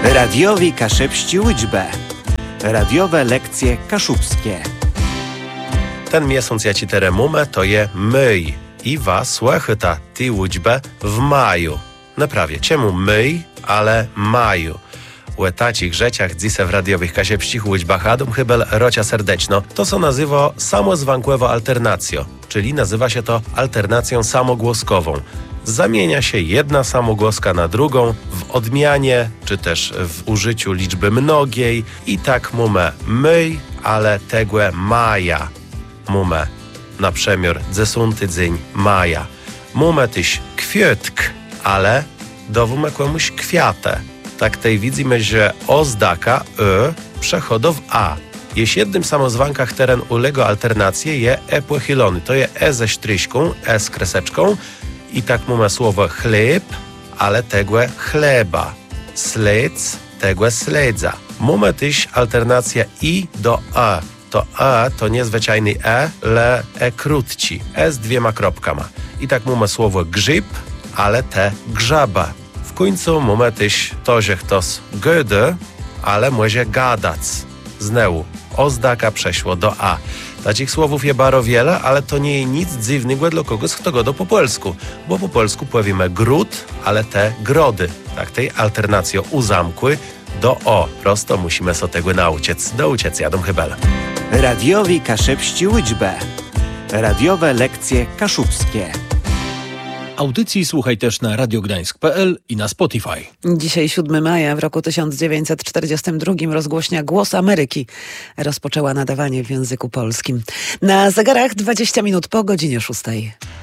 Radiowi Kaszebści Łydźbe. Radiowe lekcje kaszubskie. Ten miesiąc ja ci tere mumę to je myj. I was słuchata ty Łydźbe w maju. Naprawie, czemu myj, ale maju. U etacich rzeciach dzisiaj w radiowych kaszebścich Łydźbach Adam Chybel rocia serdeczno. To co nazywa samozwankłewo alternacjo, czyli nazywa się to alternacją samogłoskową. Zamienia się jedna samogłoska na drugą w odmianie, czy też w użyciu liczby mnogiej i tak mumę myj, ale tegłe maja. Mumę na przemiar dzesunty dzień maja. Mumę tyś kwietk, ale dowumę komuś kwiatę. Tak tej widzimy, że ozdaka przechodo w a. Jeśli jednym samozwankach teren ulego alternację je pochylony. To je ze sztryśką, z kreseczką i tak mamy słowo chleb, ale tegłe chleba. Slec, tegłe sledza. Mamy też alternacja i do a. To a to niezwyczajny ale krótci. Z dwiema kropkama. I tak mamy słowo grzyb, ale te grzaba. W końcu mamy też to, że ktoś gada, ale może gadac. Znowu, ozdaka przeszło do a. Takich słowów je bardzo wiele, ale to nie jest nic dziwnego dla kogoś, kto goda po polsku. Bo po polsku powiemy gród, ale te grody. Tak tej alternacją uzamkły do o. Prosto musimy sobie tego nauczyć. Do uciec, Adam Chybel. Radiowi Kaszebści Łydźbe. Radiowe lekcje kaszubskie. Audycji słuchaj też na radiogdańsk.pl i na Spotify. Dzisiaj 7 maja w roku 1942 rozgłośnia Głos Ameryki rozpoczęła nadawanie w języku polskim. Na zegarach 20 minut po godzinie 6.